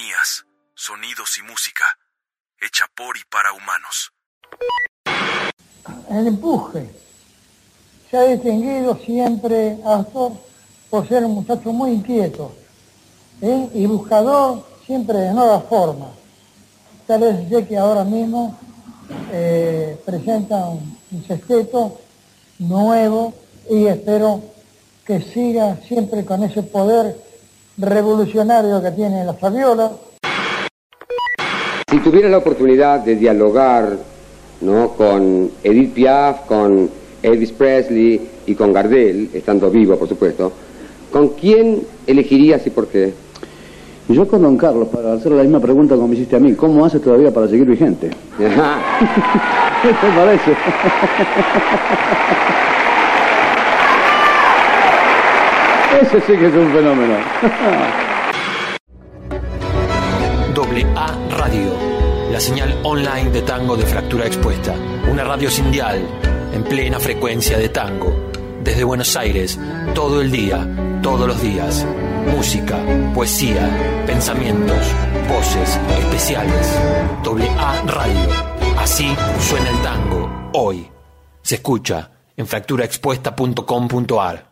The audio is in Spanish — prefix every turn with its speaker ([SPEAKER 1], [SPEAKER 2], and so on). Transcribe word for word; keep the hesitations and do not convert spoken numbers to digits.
[SPEAKER 1] armonías, sonidos y música, hecha por y para humanos.
[SPEAKER 2] El empuje. Se ha distinguido siempre Astor por ser un muchacho muy inquieto, ¿eh? y buscador siempre de nuevas formas. Tal vez sé que ahora mismo eh, presenta un, un sexteto nuevo y espero que siga siempre con ese poder revolucionario que tiene la Fabiola.
[SPEAKER 3] Si tuviera la oportunidad de dialogar, ¿no?, con Edith Piaf, con Elvis Presley y con Gardel, estando vivo por supuesto, ¿con quién elegirías y por qué?
[SPEAKER 4] Yo con Don Carlos, para hacer la misma pregunta como me hiciste a mí, ¿cómo hace todavía para seguir vigente? ¿Qué te parece? Ese sí que es un fenómeno.
[SPEAKER 5] Doble A Radio, la señal online de tango de Fractura Expuesta. Una radio sin dial, en plena frecuencia de tango. Desde Buenos Aires, todo el día, todos los días. Música, poesía, pensamientos, voces, especiales. Doble A Radio. Así suena el tango, hoy. Se escucha en fractura expuesta punto com punto a r.